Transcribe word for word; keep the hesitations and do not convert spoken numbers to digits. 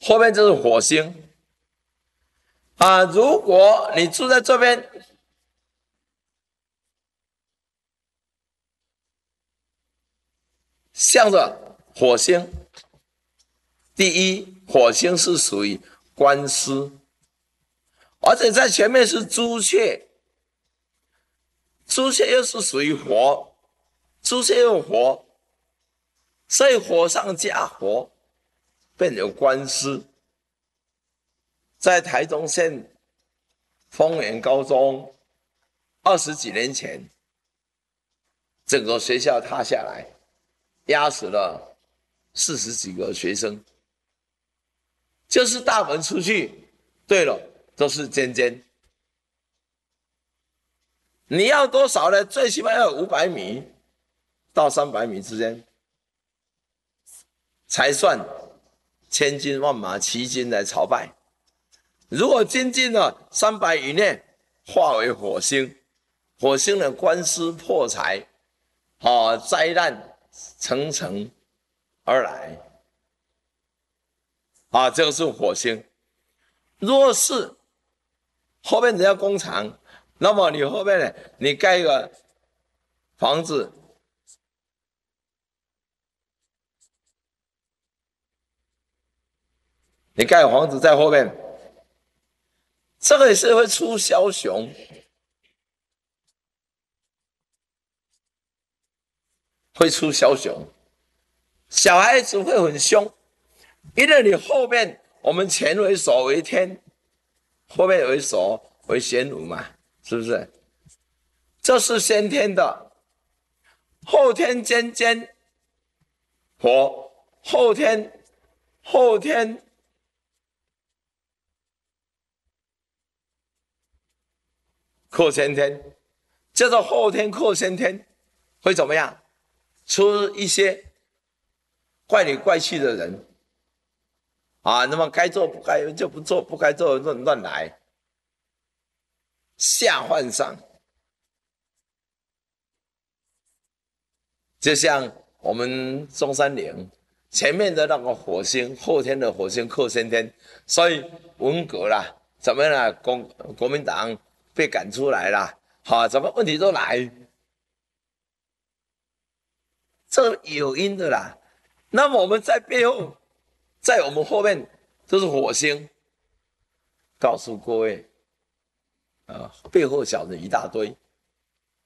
后面就是火星啊。如果你住在这边，向着火星，第一，火星是属于官司，而且在前面是朱雀，朱雀又是属于火，朱雀又火，所以火上加火，变有官司。在台中县丰原高中，二十几年前，整个学校塌下来，压死了四十几个学生。就是大门出去，对了，都是尖尖。你要多少呢？最起码要五百米到三百米之间，才算千军万马齐军来朝拜。如果接近了三百以内，化为火星，火星的官司破财，啊，灾难层层而来，啊，这个是火星。若是后面人家工厂，那么你后面呢，你盖一个房子，你盖房子在后面，这个也是会出枭雄，会出枭雄。小孩子会很凶，因为你后面我们前为手为天，后面为手为玄武嘛，是不是？这是先天的，后天尖尖火，后天后天克先天，叫做后天克先天，会怎么样？出一些怪里怪气的人啊，那么该做不该就不做，不该做乱乱来，下犯上。就像我们中山陵前面的那个火星，后天的火星克先天，所以文革啦，怎么样啦？国国民党被赶出来了，好，什么问题都来，这有因的啦。那么我们在背后，在我们后面就是火星，告诉各位，啊，背后小人一大堆。